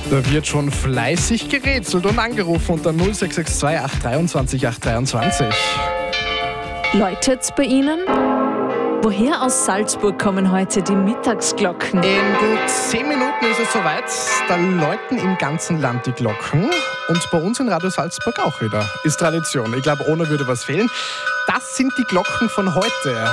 Da wird schon fleißig gerätselt und angerufen unter 0662 823 823. Läutet's bei Ihnen? Woher aus Salzburg kommen heute die Mittagsglocken? In gut 10 Minuten ist es soweit. Da läuten im ganzen Land die Glocken. Und bei uns in Radio Salzburg auch wieder. Ist Tradition. Ich glaube, ohne würde was fehlen. Das sind die Glocken von heute.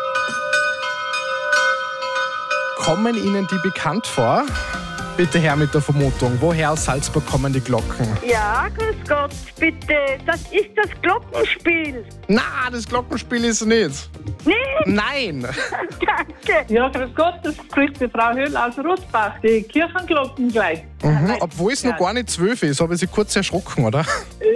Kommen Ihnen die bekannt vor? Bitte her mit der Vermutung. Woher aus Salzburg kommen die Glocken? Ja, grüß Gott, bitte. Das ist das Glockenspiel. Na, das Glockenspiel ist nicht. Nee, Nein. danke. Ja, grüß Gott, das spricht die Frau Höll aus Rotbach, die Kirchenglocken gleich. Obwohl es noch gar nicht 12 ist, habe ich Sie kurz erschrocken, oder?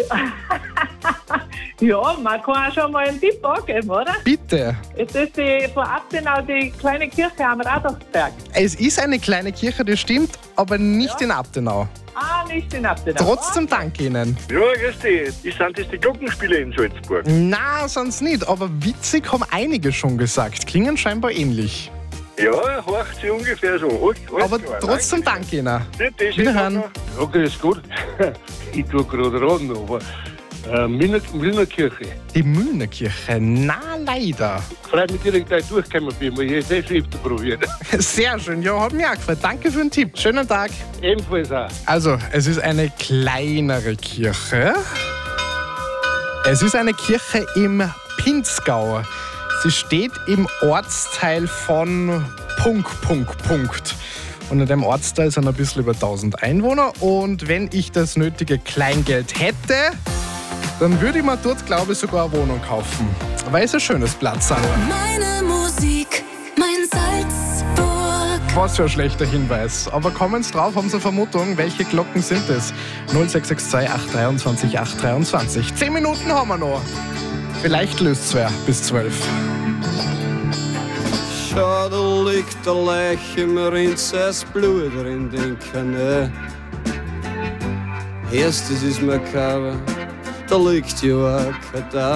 Ja, man kann auch schon mal einen Tipp angeben, oder? Bitte. Jetzt ist die von Abtenau die kleine Kirche am Radolfsberg. Es ist eine kleine Kirche, das stimmt, aber nicht in Abtenau. Ah, nicht in Abtenau. Trotzdem danke Ihnen. Ja, grüß dich. Sind das die Glockenspiele in Salzburg? Na, sonst nicht, aber witzig haben einige schon gesagt. Klingen scheinbar ähnlich. Ja, horcht sie ungefähr so. Alles Aber klar, trotzdem danke Ihnen. Bitte, Wiederhören. Ja, grüß Gott. Ich tue gerade raten, aber Müllner Kirche. Die Müllner Kirche, na leider. Freut mich direkt gleich durchgekommen bin, weil ich es öfter probiert. Sehr schön, ja, hat mich auch gefreut. Danke für den Tipp. Schönen Tag. Ebenfalls auch. Also, es ist eine kleinere Kirche. Es ist eine Kirche im Pinzgau. Sie steht im Ortsteil von ... Und in dem Ortsteil sind ein bisschen über 1000 Einwohner. Und wenn ich das nötige Kleingeld hätte, dann würde ich mir dort, glaube ich, sogar eine Wohnung kaufen. Weil es ein schönes Platz ist. Meine Musik, mein Salzburg. Was für ein schlechter Hinweis. Aber kommen Sie drauf, haben Sie eine Vermutung, welche Glocken sind es? 0662 823 823. 10 Minuten haben wir noch. Vielleicht löst es wer bis 12. Schau, da liegt der Leich im Rinz, es Blut drin, denke ich. Erstes ist makaber, da liegt ja auch kein